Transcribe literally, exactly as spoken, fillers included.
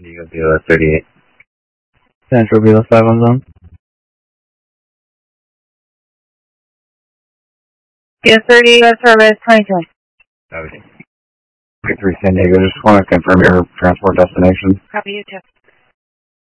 San Diego Vila thirty-eight. Central Vila five on zone. Vila thirty, U S service twenty-two. That was three San Diego. Just want to confirm your transport destination. Copy you too.